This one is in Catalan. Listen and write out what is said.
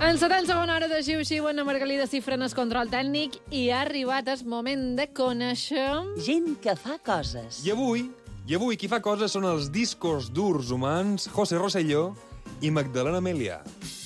Encetant segona hora de Xiu-Xiu, Anna Margalida Cifrenes, control tècnic, i ha arribat el moment de conèixer... Gent que fa coses. I avui qui fa coses són els discos durs humans José Rosselló i Magdalena Melià.